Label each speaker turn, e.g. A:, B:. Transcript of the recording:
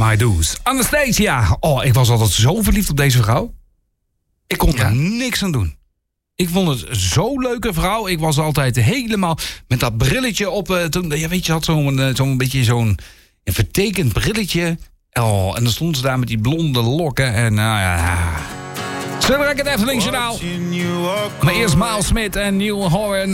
A: My Do's. Anastasia. Oh, ik was altijd zo verliefd op deze vrouw. Ik kon er niks aan doen. Ik vond het zo'n leuke vrouw. Ik was altijd helemaal met dat brilletje op. Toen, ja, weet je, had zo'n beetje zo'n vertekend brilletje. Oh, en dan stond ze daar met die blonde lokken. En nou ja. Zullen we het Efteling Journaal? Maar eerst Miles Smith en Neil Horan.